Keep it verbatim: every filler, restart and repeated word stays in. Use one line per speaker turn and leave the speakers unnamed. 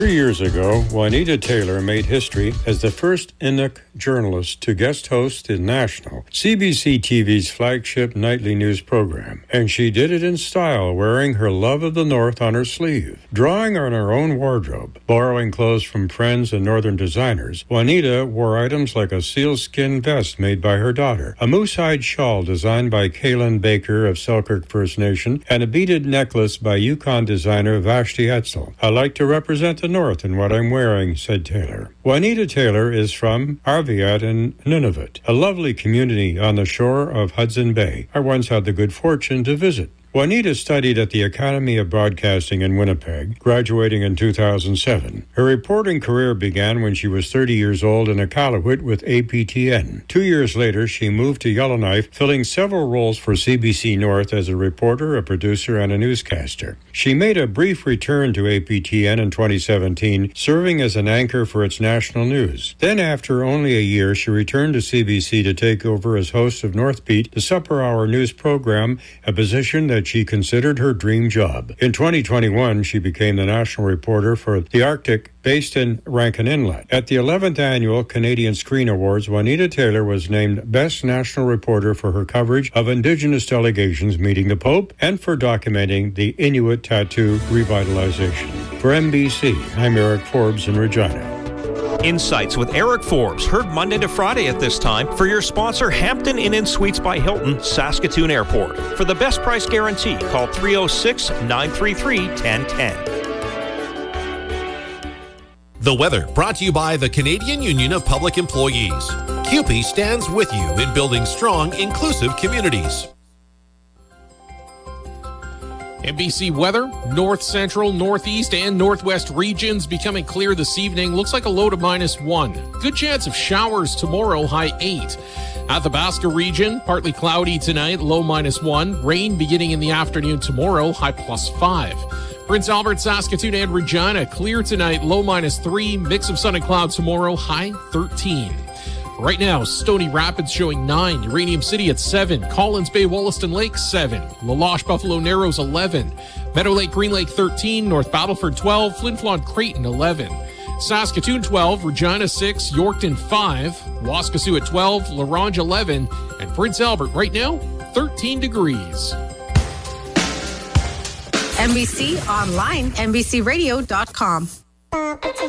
Three years ago, Juanita Taylor made history as the first Inuk journalist to guest host the national C B C T V's flagship nightly news program. And she did it in style, wearing her love of the North on her sleeve. Drawing on her own wardrobe, borrowing clothes from friends and northern designers, Juanita wore items like a sealskin vest made by her daughter, a moose-hide shawl designed by Kaylin Baker of Selkirk First Nation, and a beaded necklace by Yukon designer Vashti Etzel. I like to represent the North in what I'm wearing, said Taylor. Juanita Taylor is from Arviat in Nunavut, a lovely community on the shore of Hudson Bay. I once had the good fortune to visit. Juanita studied at the Academy of Broadcasting in Winnipeg, graduating in two thousand seven. Her reporting career began when she was thirty years old in Iqaluit with A P T N. Two years later, she moved to Yellowknife, filling several roles for C B C North as a reporter, a producer, and a newscaster. She made a brief return to A P T N in twenty seventeen, serving as an anchor for its national news. Then, after only a year, she returned to C B C to take over as host of North Beat, the Supper Hour news program, a position that she considered her dream job. In twenty twenty-one, she became the national reporter for the Arctic, based in Rankin Inlet. At the eleventh Annual Canadian Screen Awards, Juanita Taylor was named Best National Reporter for her coverage of Indigenous delegations meeting the Pope and for documenting the Inuit tattoo revitalization. For N B C, I'm Eric Forbes in Regina.
Insights with Eric Forbes, heard Monday to Friday at this time for your sponsor, Hampton Inn and Suites by Hilton, Saskatoon Airport. For the best price guarantee, call three oh six, nine three three, one oh one oh.
The weather brought to you by the Canadian Union of Public Employees. C U P E stands with you in building strong, inclusive communities.
N B C weather, north, central, northeast, and northwest regions becoming clear this evening. Looks like a low to minus one. Good chance of showers tomorrow, high eight. Athabasca region, partly cloudy tonight, low minus one. Rain beginning in the afternoon tomorrow, high plus five. Prince Albert, Saskatoon, and Regina, clear tonight, low minus three. Mix of sun and clouds tomorrow, high thirteen. Right now, Stony Rapids showing nine, Uranium City at seven, Collins Bay, Wollaston Lake seven, La Loche, Buffalo Narrows eleven, Meadow Lake, Green Lake thirteen, North Battleford twelve, Flin Flon, Creighton eleven, Saskatoon twelve, Regina six, Yorkton five, Waskesiu at twelve, La Ronge eleven, and Prince Albert right now thirteen degrees.
N B C online, N B C radio dot com.